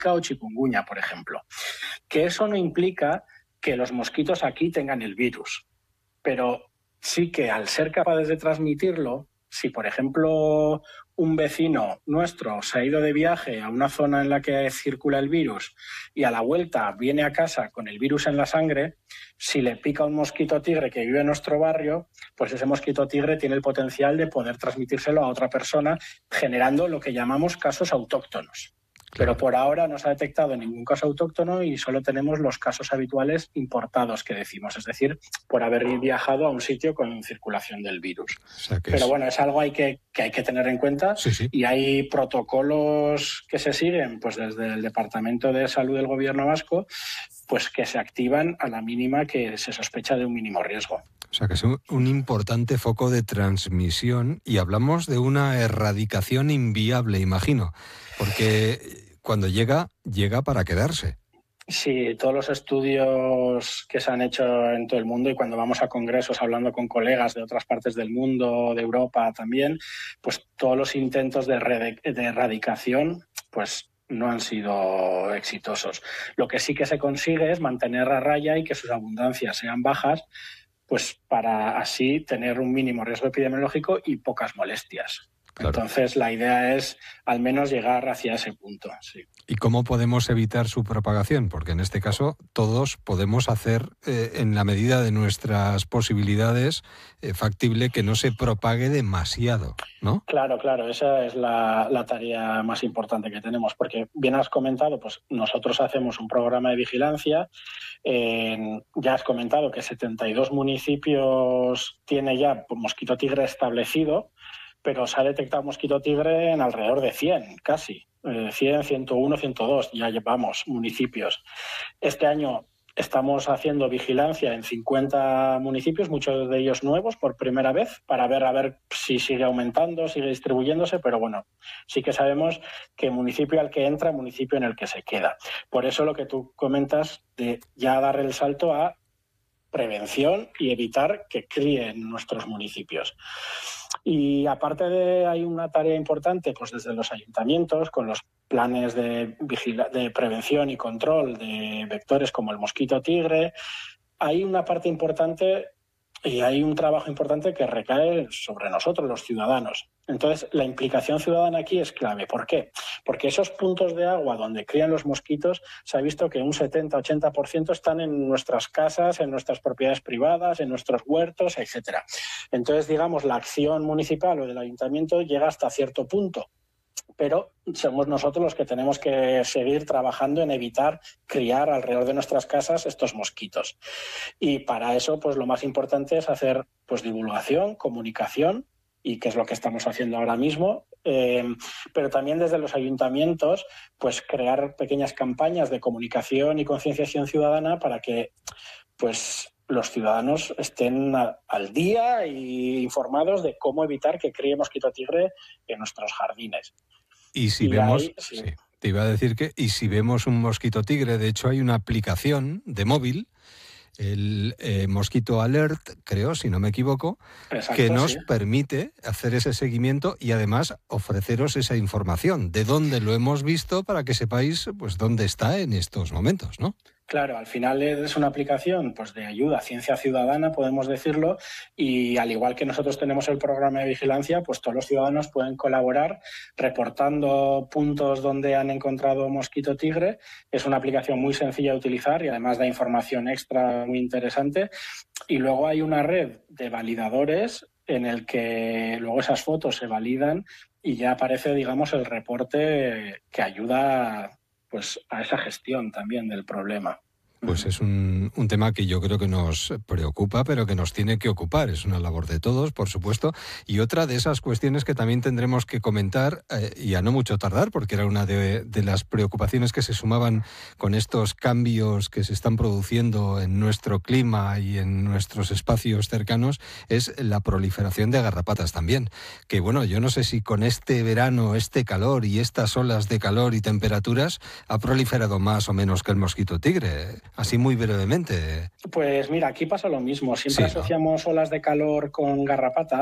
Zika o chikungunya, por ejemplo. Que eso no implica que los mosquitos aquí tengan el virus, pero sí que al ser capaces de transmitirlo, si por ejemplo un vecino nuestro se ha ido de viaje a una zona en la que circula el virus y a la vuelta viene a casa con el virus en la sangre, si le pica un mosquito tigre que vive en nuestro barrio, pues ese mosquito tigre tiene el potencial de poder transmitírselo a otra persona, generando lo que llamamos casos autóctonos. Pero por ahora no se ha detectado ningún caso autóctono y solo tenemos los casos habituales importados que decimos, es decir, por haber viajado a un sitio con circulación del virus. O sea que pero bueno, es algo que hay que tener en cuenta. Sí. Y hay protocolos que se siguen pues desde el Departamento de Salud del Gobierno vasco, pues que se activan a la mínima que se sospecha de un mínimo riesgo. O sea que es un importante foco de transmisión y hablamos de una erradicación inviable, imagino, porque cuando llega para quedarse. Sí, todos los estudios que se han hecho en todo el mundo y cuando vamos a congresos hablando con colegas de otras partes del mundo, de Europa también, pues todos los intentos de erradicación, pues no han sido exitosos. Lo que sí que se consigue es mantener a raya y que sus abundancias sean bajas, pues para así tener un mínimo riesgo epidemiológico y pocas molestias. Claro. Entonces la idea es al menos llegar hacia ese punto. Sí. ¿Y cómo podemos evitar su propagación? Porque en este caso todos podemos hacer en la medida de nuestras posibilidades factible que no se propague demasiado, ¿no? Claro, esa es la tarea más importante que tenemos, porque bien has comentado, pues nosotros hacemos un programa de vigilancia, ya has comentado que 72 municipios tiene ya mosquito tigre establecido, pero se ha detectado mosquito tigre en alrededor de 100, casi. 100, 101, 102, ya llevamos municipios. Este año estamos haciendo vigilancia en 50 municipios, muchos de ellos nuevos por primera vez, para ver a ver si sigue aumentando, sigue distribuyéndose, pero bueno, sí que sabemos que municipio al que entra, municipio en el que se queda. Por eso lo que tú comentas de ya dar el salto a prevención y evitar que críen nuestros municipios. Y aparte hay una tarea importante pues desde los ayuntamientos con los planes de prevención y control de vectores como el mosquito tigre. Hay una parte importante y hay un trabajo importante que recae sobre nosotros, los ciudadanos. Entonces, la implicación ciudadana aquí es clave. ¿Por qué? Porque esos puntos de agua donde crían los mosquitos, se ha visto que un 70-80% están en nuestras casas, en nuestras propiedades privadas, en nuestros huertos, etcétera. Entonces, digamos, la acción municipal o del ayuntamiento llega hasta cierto punto, pero somos nosotros los que tenemos que seguir trabajando en evitar criar alrededor de nuestras casas estos mosquitos. Y para eso, pues lo más importante es hacer pues divulgación, comunicación, y que es lo que estamos haciendo ahora mismo, pero también desde los ayuntamientos, pues crear pequeñas campañas de comunicación y concienciación ciudadana para que pues los ciudadanos estén al día y informados de cómo evitar que críe mosquito tigre en nuestros jardines. Y si vemos, sí, te iba a decir que, y si vemos un mosquito tigre, de hecho hay una aplicación de móvil, el Mosquito Alert, creo, si no me equivoco, exacto, que nos permite hacer ese seguimiento y además ofreceros esa información de dónde lo hemos visto para que sepáis pues dónde está en estos momentos, ¿no? Claro, al final es una aplicación pues de ayuda, ciencia ciudadana, podemos decirlo, y al igual que nosotros tenemos el programa de vigilancia, pues todos los ciudadanos pueden colaborar reportando puntos donde han encontrado mosquito tigre. Es una aplicación muy sencilla de utilizar y además da información extra muy interesante. Y luego hay una red de validadores en el que luego esas fotos se validan y ya aparece, digamos, el reporte que ayuda pues a esa gestión también del problema. Pues es un tema que yo creo que nos preocupa, pero que nos tiene que ocupar. Es una labor de todos, por supuesto. Y otra de esas cuestiones que también tendremos que comentar, y a no mucho tardar, porque era una de las preocupaciones que se sumaban con estos cambios que se están produciendo en nuestro clima y en nuestros espacios cercanos, es la proliferación de garrapatas también. Que bueno, yo no sé si con este verano, este calor y estas olas de calor y temperaturas ha proliferado más o menos que el mosquito tigre. Así muy brevemente. Pues mira, aquí pasa lo mismo. Siempre asociamos olas de calor con garrapatas,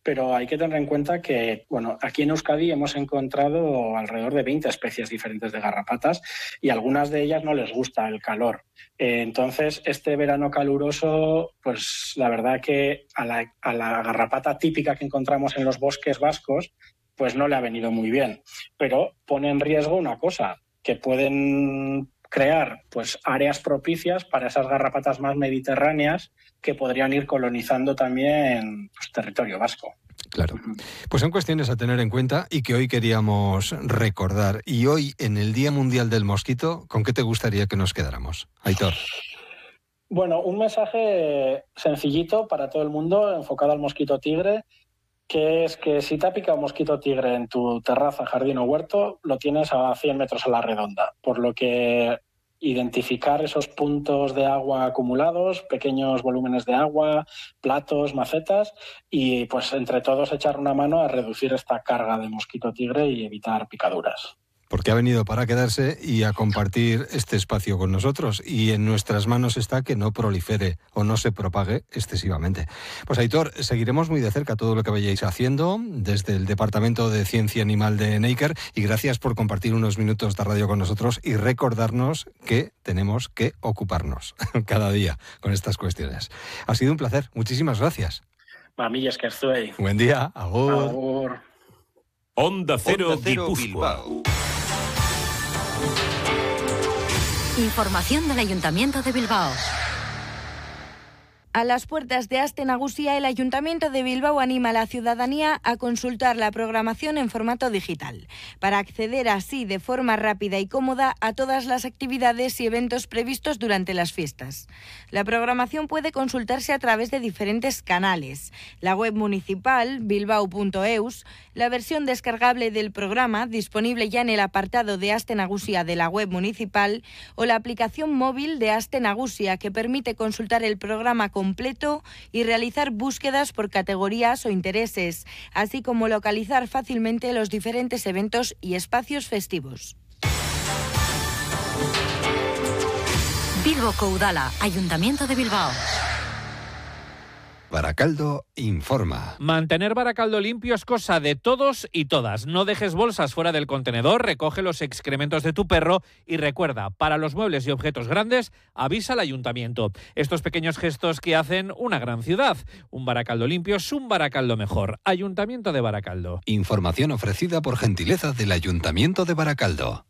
pero hay que tener en cuenta que, bueno, aquí en Euskadi hemos encontrado alrededor de 20 especies diferentes de garrapatas y a algunas de ellas no les gusta el calor. Entonces, este verano caluroso, pues la verdad que a la garrapata típica que encontramos en los bosques vascos, pues no le ha venido muy bien. Pero pone en riesgo una cosa, que pueden crear pues áreas propicias para esas garrapatas más mediterráneas que podrían ir colonizando también pues, territorio vasco. Claro. Pues son cuestiones a tener en cuenta y que hoy queríamos recordar. Y hoy, en el Día Mundial del Mosquito, ¿con qué te gustaría que nos quedáramos? Aitor. Bueno, un mensaje sencillito para todo el mundo, enfocado al mosquito tigre, que es que si te ha picado un mosquito tigre en tu terraza, jardín o huerto, lo tienes a 100 metros a la redonda, por lo que identificar esos puntos de agua acumulados, pequeños volúmenes de agua, platos, macetas, y pues entre todos echar una mano a reducir esta carga de mosquito tigre y evitar picaduras. Porque ha venido para quedarse y a compartir este espacio con nosotros. Y en nuestras manos está que no prolifere o no se propague excesivamente. Pues Aitor, seguiremos muy de cerca todo lo que vayáis haciendo desde el Departamento de Ciencia Animal de Neiker. Y gracias por compartir unos minutos de radio con nosotros y recordarnos que tenemos que ocuparnos cada día con estas cuestiones. Ha sido un placer. Muchísimas gracias. Mamillas que estoy. Buen día. Agur. Agur. Onda Cero Guipúzcoa. Información del Ayuntamiento de Bilbao. A las puertas de Aste Nagusia, el Ayuntamiento de Bilbao anima a la ciudadanía a consultar la programación en formato digital, para acceder así de forma rápida y cómoda a todas las actividades y eventos previstos durante las fiestas. La programación puede consultarse a través de diferentes canales: la web municipal, bilbao.eus, la versión descargable del programa, disponible ya en el apartado de Aste Nagusia de la web municipal, o la aplicación móvil de Aste Nagusia, que permite consultar el programa completo y realizar búsquedas por categorías o intereses, así como localizar fácilmente los diferentes eventos y espacios festivos. Bilbo Udala, Ayuntamiento de Bilbao. Baracaldo informa. Mantener Baracaldo limpio es cosa de todos y todas. No dejes bolsas fuera del contenedor, recoge los excrementos de tu perro y recuerda, para los muebles y objetos grandes, avisa al ayuntamiento. Estos pequeños gestos que hacen una gran ciudad. Un Baracaldo limpio es un Baracaldo mejor. Ayuntamiento de Baracaldo. Información ofrecida por gentileza del Ayuntamiento de Baracaldo.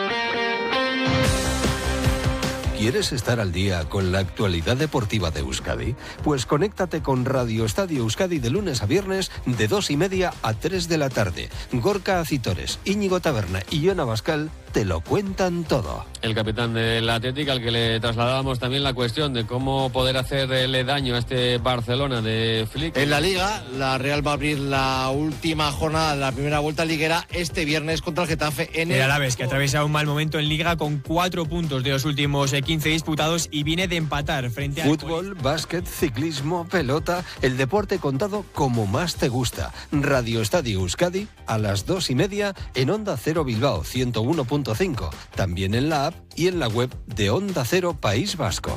¿Quieres estar al día con la actualidad deportiva de Euskadi? Pues conéctate con Radio Estadio Euskadi de lunes a viernes de 2:30 a 3 de la tarde. Gorka Acitores, Íñigo Taberna y Jon Abascal te lo cuentan todo. El capitán del Athletic, al que le trasladábamos también la cuestión de cómo poder hacerle daño a este Barcelona de Flick. En la Liga, la Real va a abrir la última jornada de la primera vuelta liguera este viernes contra el Getafe en el Alavés, que atraviesa un mal momento en Liga con 4 puntos de los últimos 15 disputados y viene de empatar frente a... Fútbol, básquet, ciclismo, pelota, el deporte contado como más te gusta. Radio Estadio Euskadi a las 2:30 en Onda Cero Bilbao 101.5. También en la app y en la web de Onda Cero País Vasco.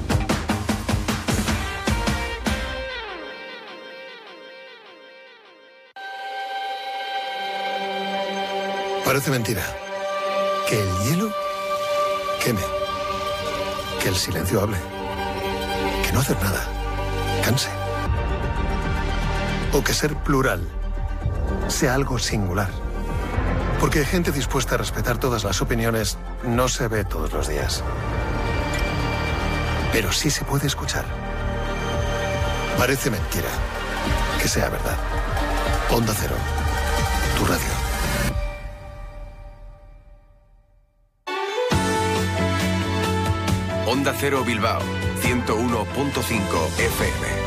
Parece mentira. Que el hielo queme. Que el silencio hable. Que no hacer nada canse. O que ser plural sea algo singular. Porque gente dispuesta a respetar todas las opiniones no se ve todos los días. Pero sí se puede escuchar. Parece mentira. Que sea verdad. Onda Cero. Tu radio. Onda Cero Bilbao, 101.5 FM.